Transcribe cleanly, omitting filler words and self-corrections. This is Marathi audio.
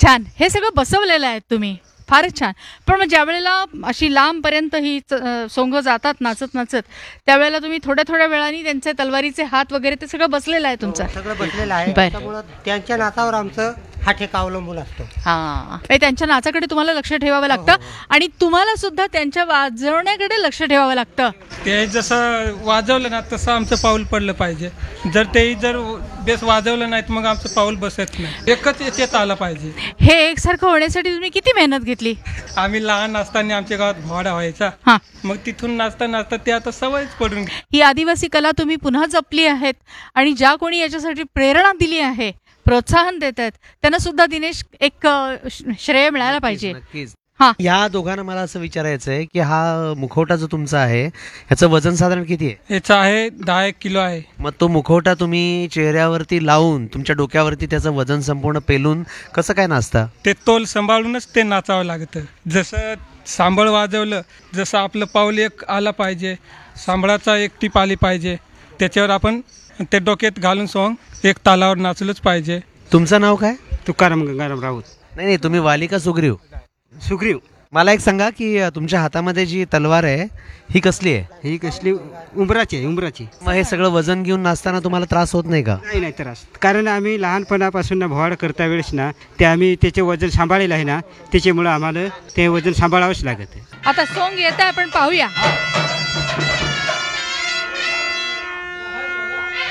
छान, हे सगळं बसवलेलं आहे तुम्ही, फारच छान. पण मग ज्या वेळेला अशी लांबपर्यंत ही सोंग जातात नाचत नाचत, त्यावेळेला तुम्ही थोड्या थोड्या वेळाने त्यांचे तलवारीचे हात वगैरे ते सगळं बसलेलं आहे तुमचं? सगळं बसलेलं आहे. त्यामुळं त्यांच्या नाचावर आमचं हा ठेका अवलंबून असतो. हां, त्यांच्या नाचाकडे तुम्हाला लक्ष ठेवावं लागतं आणि तुम्हाला सुद्धा त्यांच्या वाजवण्याकडे लक्ष ठेवावं लागतं. ते जसं वाजवलं ना तसं आमचं पाऊल पडलं पाहिजे. जर बेस वाजवलं नाहीत मग आमचं पाऊल बसत नाही. एकच येत आलं पाहिजे. हे एकसारखं होण्यासाठी तुम्ही किती मेहनत घेतली? आम्ही लहान असताना आमच्या गावात घोडा व्हायचा. हां, मग तिथून नाचता नाचता ते आता सवयच पडून गेली. ही आदिवासी कला तुम्ही पुन्हा जपली आहेत आणि ज्या कोणी याच्यासाठी प्रेरणा दिली आहे, प्रोत्साहन देत आहेत, त्यांना सुद्धा दिनेश एक श्रेय मिळायला पाहिजे. नक्कीच. हां, या दोघांना मला असं विचारायचं आहे की हा मुखवटा जो तुमचा आहे ह्याचं वजन साधारण किती आहे? याचं आहे 10 किलो आहे. मग तो मुखवटा तुम्ही चेहऱ्यावरती लावून तुमच्या डोक्यावरती त्याचं वजन संपूर्ण पेलून कसं काय नाचता? ते तोल सांभाळूनच ते नाचावं लागतं. जसं सांबळ वाजवलं, जसं आपलं पाऊल एक आला पाहिजे, सांबळाचा एक टीप आली पाहिजे, त्याच्यावर आपण ते डोक्यात घालून सोंग एक तालावर नाचलंच पाहिजे. तुमचं नाव काय? तुकाराम गंगाराम राऊत. नाही, तुम्ही वाली का सुग्रीव? सुग्रीव. मला एक सांगा की तुमच्या हातामध्ये जी तलवार आहे ही कसली आहे? ही कसली? उंबराची. मग हे सगळं वजन घेऊन नाचताना तुम्हाला त्रास होत नाही का? नाही त्रास, कारण आम्ही लहानपणापासून भोवाड करता वेळेस ना ते आम्ही त्याचे वजन सांभाळलेलं आहे ना, त्याच्यामुळं आम्हाला ते वजन सांभाळावंच लागत आहे. आता सोंग येतं, आपण पाहूया.